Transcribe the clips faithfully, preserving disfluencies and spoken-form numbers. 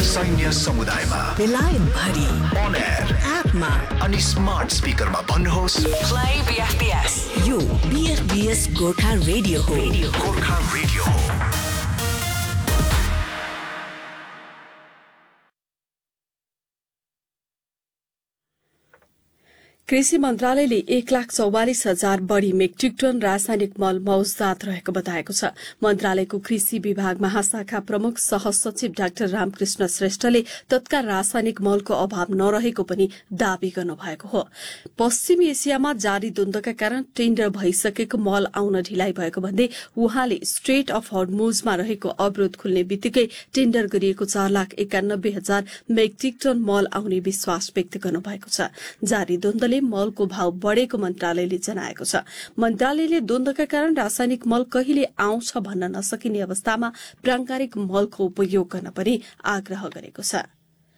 सैन्य समुदायमा बेलायत भरि on air एपमा अनि स्मार्ट स्पिकरमा भन्नुहोस् प्ले बीएफबीएस। यो बीएफबीएस गोर्खा रेडियो हो। गोर्खा रेडियो हो। कृषि मन्त्रालयले एक लाख चौवालिस हजार बढ़ी मेट्रिक टन रासायनिक मल मौजदात रहेको बताएको छ। मन्त्रालयको कृषि विभाग महाशाखा प्रमुख सहसचिव डाक्टर रामकृष्ण श्रेष्ठले तत्काल रासायनिक मलको अभाव नरहेको पनि दावी गर्नुभएको हो। पश्चिमी एसियामा जारी द्वन्द्वका कारण टेन्डर भइसकेको मल आउन ढिलाइ भएको भन्दै उहाँले स्ट्रेट अफ हर्मुजमा रहेको अवरोध खुल्ने बित्तिकै टेन्डर गरिएको चार लाख एकानब्बे हजार मेट्रिक टन मल आउने विश्वास व्यक्त गर्नुभएको छ। जारी द्वन्द्वले मलको भाव बढ़ेको मन्त्रालयले जनाएको छ। मन्त्रालयले द्वन्द्वका कारण रासायनिक मल कहिले आउँछ भन्न नसकिने अवस्थामा प्राङ्गारिक मलको उपयोग गर्न पनि आग्रह गरेको छ।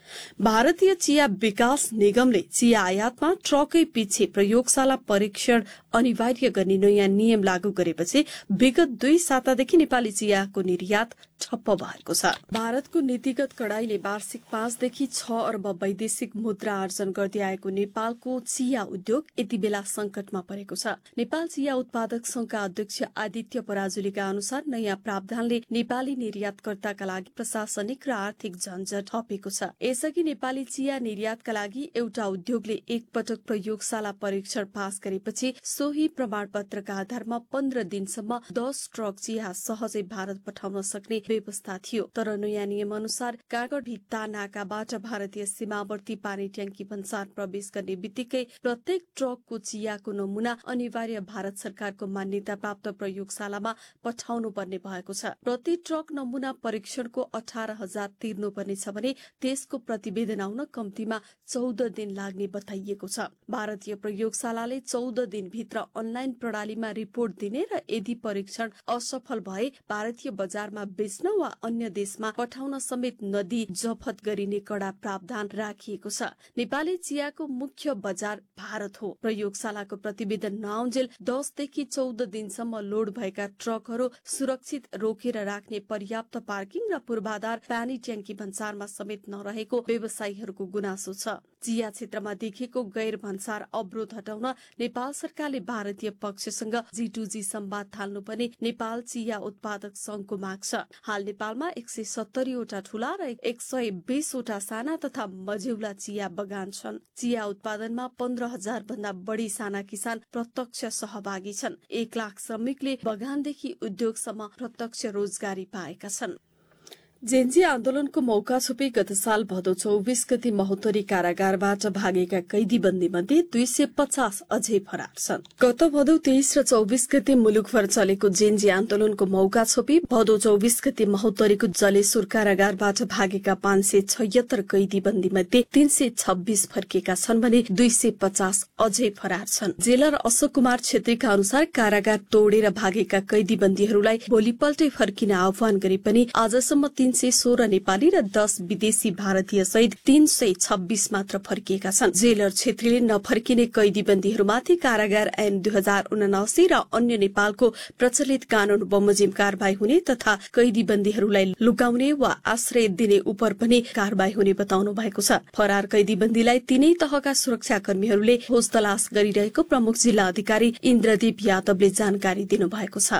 भारतीय चिया विकास निगमले चिया आयातमा ट्रकै पछि प्रयोगशाला परीक्षण अनिवार्य गर्ने नयाँ नियम लागू गरेपछि विगत दुई सातादेखि नेपाली चियाको निर्यात ठप्प भएको छ। भारतको नीतिगत कडाईले वार्षिक पाँचदेखि छ अर्ब वैदेशिक मुद्रा आर्जन गर्दै आएको नेपालको चिया उद्योग यति बेला संकटमा परेको छ। नेपाल चिया उत्पादक संघका अध्यक्ष आदित्य पराजुलीका अनुसार नयाँ प्रावधानले नेपाली निर्यातकर्ताका लागि प्रशासनिक र आर्थिक झन्झट थपेको छ। यसअघि नेपाली चिया निर्यातका लागि एउटा उद्योगले एकपटक प्रयोगशाला परीक्षण पास गरेपछि सोही प्रमाणपत्रका आधारमा पन्ध्र दिनसम्म दस ट्रक चिया सहजै भारत पठाउन सक्ने व्यवस्था थियो। तर नयाँ नियम अनुसार कागड भित्ता नाकाबाट भारतीय सीमावर्ती पानी ट्याङ्की भन्सार प्रवेश गर्ने बित्तिकै प्रत्येक ट्रकको चियाको नमूना अनिवार्य भारत सरकारको मान्यता प्राप्त प्रयोगशालामा पठाउनु पर्ने भएको छ। प्रति ट्रक नमूना परीक्षणको अठार हजार तिर्नुपर्नेछ भने त्यसको प्रतिवेदन आउन कम्तीमा चौध दिन लाग्ने बताइएको छ। भारतीय प्रयोगशालाले चौध दिनभित्र अनलाइन प्रणालीमा रिपोर्ट दिने र यदि परीक्षण असफल भए भारतीय बजारमा बेच्न वा अन्य देशमा पठाउन समेत नदी जफत गरिने कड़ा प्रावधान राखिएको छ। नेपाली चियाको मुख्य बजार भारत हो। प्रयोगशालाको प्रतिवेदन नआउन्जेल दसदेखि चौध दिनसम्म लोड भएका ट्रकहरू सुरक्षित रोकेर राख्ने पर्याप्त पार्किङ र पूर्वाधार पानी ट्याङ्की भन्सारमा समेत नरहेको व्यवसायीहरूको गुनासो छ। चिया क्षेत्रमा देखिएको गैर भन्सार अवरोध हटाउन नेपाल सरकारले भारतीय पक्षसँग जी टू जी संवाद थाल्नुपर्ने नेपाल चिया उत्पादक संघको माग छ। हाल नेपालमा एक सय सत्तरीवटा ठूला र एक सय बीसवटा साना तथा मझौला चिया बगान छन्। चिया उत्पादनमा पन्ध्र हजार भन्दा बढ़ी साना किसान प्रत्यक्ष सहभागी छन्। एक लाख श्रमिकले बगानदेखि उद्योगसम्म प्रत्यक्ष रोजगारी पाएका छन्। जेन्जी आन्दोलनको मौका छोपी गत साल भदौ चौबिस गते महोत्तरी कारागारबाट भागेका कैदीबन्दी मध्ये दुई सय पचास अझै फरार छन्। गत भदौ तेइस र चौबिस गते मुलुकभर चलेको जेन्जी आन्दोलनको मौका छोपी भदौ चौबिस गते महोत्तरीको जलेश्वर कारागारबाट भागेका पाँच सय छयत्तर कैदीबन्दी मध्ये तीन सय छब्बीस फर्किएका छन् भने दुई सय पचास अझै फरार छन्। जेलर अशोक कुमार छेत्रीका अनुसार कारागार तोडेर भागेका कैदीबन्दीहरूलाई भोलिपल्टै फर्किन आह्वान गरे पनि आजसम्म तीन सय सोह्र नेपाली र दस विदेशी भारतीय सहित तीन सय छब्बीस मात्र फर्किएका छन्। जेलर छेत्रीले नफर्किने कैदीबन्दीहरूमाथि कारागार ऐन दुई हजार उनासी र अन्य नेपालको प्रचलित कानून बमोजिम कारवाही हुने तथा कैदीबन्दीहरूलाई लुकाउने वा आश्रय दिने उप पनि कारवाही हुने बताउनु भएको छ। फरार कैदीबन्दीलाई तीनै तहका सुरक्षाकर्मीहरूले खोज तलास गरिरहेको प्रमुख जिल्ला अधिकारी इन्द्रदीप यादवले जानकारी दिनुभएको छ।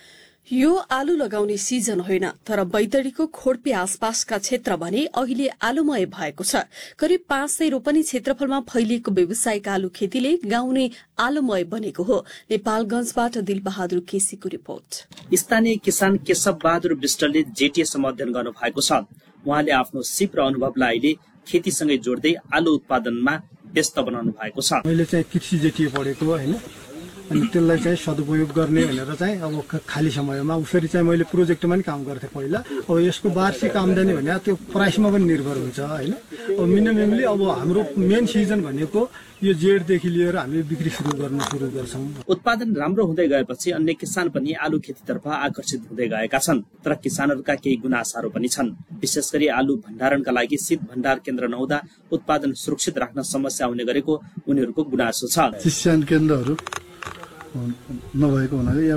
यो आलु लगाउने सिजन होइन, तर बैतडीको खोडपी आसपासका क्षेत्र भने अहिले आलुमय भएको छ। करिब पाँच सय रोपनी क्षेत्रफलमा फैलिएको व्यावसायिक आलु खेतीले गाउँ नै आलुमय बनेको हो। नेपालगंजबाट दिलबहादुर केसीको रिपोर्ट। स्थानीय किसान केशव बहादुर विष्टले जेटीएसम्म अध्ययन गर्नु भएको छ। उहाँले आफ्नो सिप र अनुभवलाई अहिले खेतीसँगै जोड्दै आलु उत्पादनमा व्यस्त बनाउनु भएको छ। मैले चाहिँ कृषि जेटीए पढेको हैन, अनि त्यसलाई चाहिँ सदुपयोग गर्ने भनेर चाहिँ अब खाली समयमा उसरी चाहिँ मैले प्रोजेक्टमा पनि काम गर्थेँ पहिला। अब यसको वार्षिक आम्दानी भने त्यो प्राइसमा पनि निर्भर हुन्छ हैन। अब मिनिममली अब हाम्रो मेन सिजन भनेको यो जेठदेखि लिएर हामीले बिक्री सुरु गर्न सुरु गर्छौं। उत्पादन राम्रो हुँदै गएपछि अन्य किसान पनि आलु खेतीतर्फ आकर्षित हुँदै गएका छन्। तर किसानहरूका केही गुनासाहरू पनि छन्। विशेष गरी आलु भण्डारणका लागि शीत भण्डार केन्द्र नहुँदा उत्पादन सुरक्षित राख्न समस्या हुने गरेको उनीहरूको गुनासो छ। चिस्यान केन्द्रहरू नभएको हुनाले या